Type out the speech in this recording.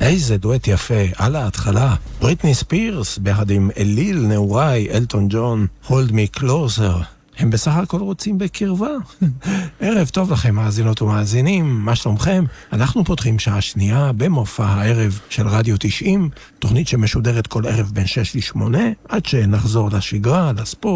איזה דואט יפה, על ההתחלה. בריטני ספירס, ביחד עם אליל נעוריי, אלטון ג'ון, Hold Me Closer. הם בסך הכל רוצים בקרבה. ערב טוב לכם, מאזינות ומאזינים, מה שלומכם? אנחנו פותחים שעה שנייה במופע הערב של רדיו 90, תוכנית שמשודרת כל ערב בין 6 ל-8, עד שנחזור לשגרה, לספורט.